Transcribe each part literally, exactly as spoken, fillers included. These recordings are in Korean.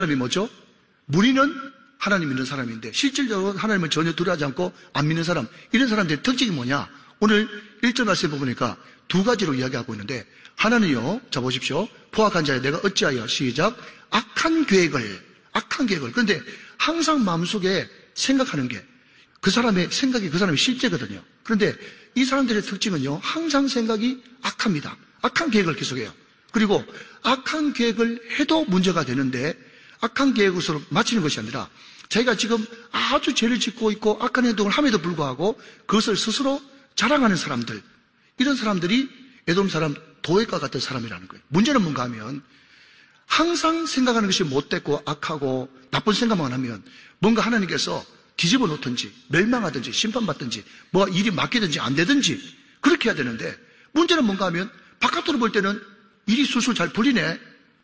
사람이 뭐죠? 무리는 하나님 믿는 사람인데 실질적으로 하나님을 전혀 두려워하지 않고 안 믿는 사람, 이런 사람들의 특징이 뭐냐? 오늘 일 절 말씀에 보니까 두 가지로 이야기하고 있는데, 하나는요, 자 보십시오. 포악한 자여 내가 어찌하여, 시작, 악한 계획을, 악한 계획을. 그런데 항상 마음속에 생각하는 게 그 사람의 생각이 그 사람의 실제거든요. 그런데 이 사람들의 특징은요, 항상 생각이 악합니다. 악한 계획을 계속해요. 그리고 악한 계획을 해도 문제가 되는데, 악한 계획으로 마치는 것이 아니라 자기가 지금 아주 죄를 짓고 있고 악한 행동을 함에도 불구하고 그것을 스스로 자랑하는 사람들, 이런 사람들이 에돔 사람 도액과 같은 사람이라는 거예요. 문제는 뭔가 하면 항상 생각하는 것이 못됐고 악하고 나쁜 생각만 하면 뭔가 하나님께서 뒤집어 놓든지 멸망하든지 심판받든지 뭐가 일이 맡기든지 안 되든지 그렇게 해야 되는데, 문제는 뭔가 하면 바깥으로 볼 때는 일이 술술 잘 풀리네.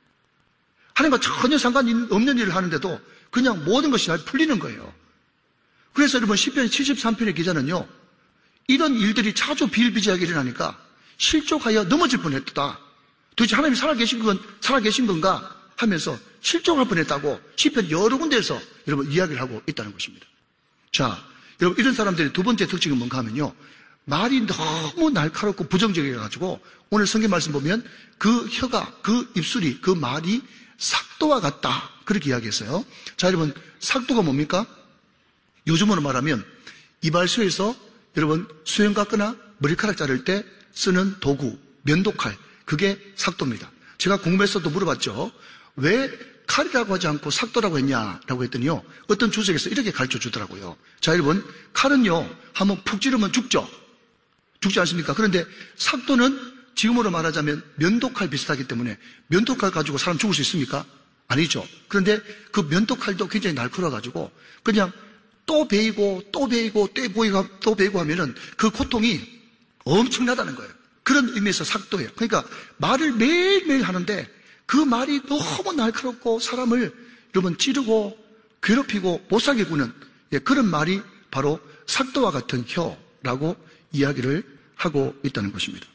하나님과 전혀 상관없는 일을 하는데도 그냥 모든 것이 잘 풀리는 거예요. 그래서 여러분 시편 칠십삼 편의 기자는요, 이런 일들이 자주 비일비재하게 일어나니까 실족하여 넘어질 뻔했다. 도대체 하나님이 살아계신 건 살아계신 건가 하면서 실족할 뻔했다고 시편 여러 군데에서 여러분 이야기를 하고 있다는 것입니다. 자, 여러분 이런 사람들의 두 번째 특징은 뭔가 하면요, 말이 너무 날카롭고 부정적이어가지고 오늘 성경 말씀 보면 그 혀가, 그 입술이, 그 말이 삭도와 같다, 그렇게 이야기했어요. 자, 여러분 삭도가 뭡니까? 요즘으로 말하면 이발소에서 여러분 수염 깎거나 머리카락 자를 때 쓰는 도구, 면도칼, 그게 삭도입니다. 제가 공부했어도 물어봤죠. 왜 칼이라고 하지 않고 삭도라고 했냐라고 했더니요, 어떤 주석에서 이렇게 가르쳐 주더라고요. 자, 여러분 칼은요 한번 푹 찌르면 죽죠. 죽지 않습니까? 그런데 삭도는 지금으로 말하자면 면도칼 비슷하기 때문에 면도칼 가지고 사람 죽을 수 있습니까? 아니죠. 그런데 그 면도칼도 굉장히 날카로워가지고 그냥 또 베이고 또 베이고 또 베이고 또 베이고 하면은 그 고통이 엄청나다는 거예요. 그런 의미에서 삭도예요. 그러니까 말을 매일매일 하는데 그 말이 너무 날카롭고 사람을 여러분 찌르고 괴롭히고 못살게 구는, 예, 그런 말이 바로 삭도와 같은 혀라고 이야기를 하고 있다는 것입니다.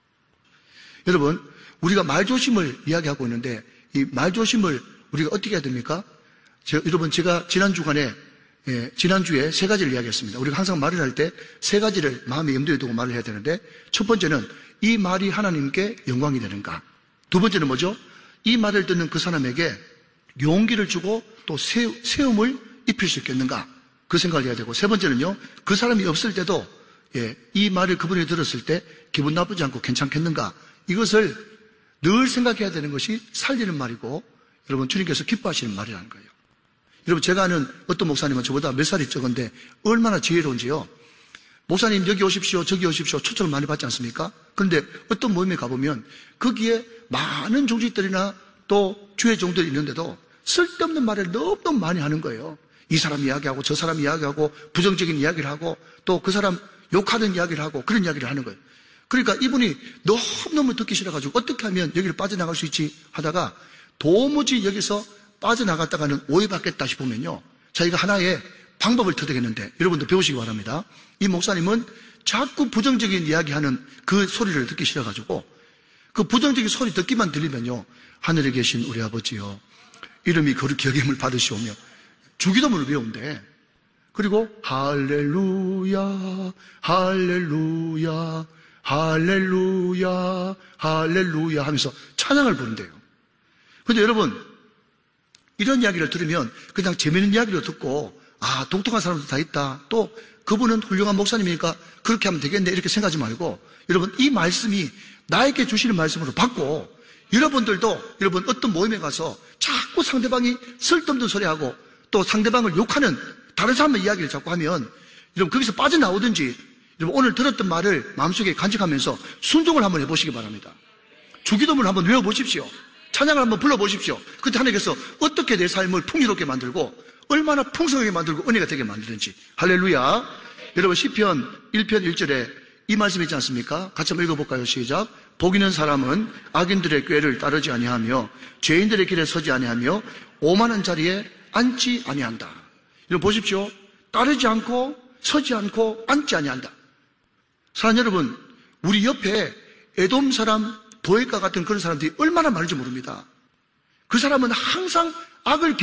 여러분 우리가 말조심을 이야기하고 있는데 이 말조심을 우리가 어떻게 해야 됩니까? 저, 여러분 제가 지난 주간에 예, 지난주에 세 가지를 이야기했습니다. 우리가 항상 말을 할 때 세 가지를 마음에 염두에 두고 말을 해야 되는데, 첫 번째는 이 말이 하나님께 영광이 되는가. 두 번째는 뭐죠? 이 말을 듣는 그 사람에게 용기를 주고 또 세, 세움을 입힐 수 있겠는가. 그 생각을 해야 되고, 세 번째는요, 그 사람이 없을 때도 예, 이 말을 그분이 들었을 때 기분 나쁘지 않고 괜찮겠는가. 이것을 늘 생각해야 되는 것이 살리는 말이고, 여러분 주님께서 기뻐하시는 말이라는 거예요. 여러분 제가 아는 어떤 목사님은 저보다 몇 살이 적은데 얼마나 지혜로운지요. 목사님 여기 오십시오 저기 오십시오 초청을 많이 받지 않습니까? 그런데 어떤 모임에 가보면 거기에 많은 종직들이나 또 주의 종들이 있는데도 쓸데없는 말을 너무너무 많이 하는 거예요. 이 사람 이야기하고 저 사람 이야기하고 부정적인 이야기를 하고 또 그 사람 욕하는 이야기를 하고 그런 이야기를 하는 거예요. 그러니까 이분이 너무너무 듣기 싫어가지고 어떻게 하면 여기를 빠져나갈 수 있지 하다가 도무지 여기서 빠져나갔다가는 오해받겠다 싶으면요, 자기가 하나의 방법을 터득했는데 여러분도 배우시기 바랍니다. 이 목사님은 자꾸 부정적인 이야기하는 그 소리를 듣기 싫어가지고 그 부정적인 소리 듣기만 들리면요, 하늘에 계신 우리 아버지요 이름이 거룩히 여김을 받으시오며 주기도문을 외운대. 그리고 할렐루야 할렐루야 할렐루야 할렐루야 하면서 찬양을 부른대요. 그런데 여러분 이런 이야기를 들으면 그냥 재미있는 이야기로 듣고 아 독특한 사람도 다 있다, 또 그분은 훌륭한 목사님이니까 그렇게 하면 되겠네 이렇게 생각하지 말고, 여러분 이 말씀이 나에게 주시는 말씀으로 받고, 여러분들도 여러분 어떤 모임에 가서 자꾸 상대방이 쓸데없는 소리하고 또 상대방을 욕하는 다른 사람의 이야기를 자꾸 하면 여러분 거기서 빠져나오든지, 여러분 오늘 들었던 말을 마음속에 간직하면서 순종을 한번 해보시기 바랍니다. 주기도문을 한번 외워보십시오. 찬양을 한번 불러보십시오. 그때 하나님께서 어떻게 내 삶을 풍요롭게 만들고 얼마나 풍성하게 만들고 은혜가 되게 만드는지. 할렐루야. 여러분 시편 일 편 일 절에 이 말씀 있지 않습니까? 같이 한번 읽어볼까요? 시작. 복 있는 사람은 악인들의 꾀를 따르지 아니하며 죄인들의 길에 서지 아니하며 오만한 자리에 앉지 아니한다. 여러분 보십시오. 따르지 않고 서지 않고 앉지 아니한다. 사랑하는 여러분, 우리 옆에 에돔 사람 도액과 같은 그런 사람들이 얼마나 많은지 모릅니다. 그 사람은 항상 악을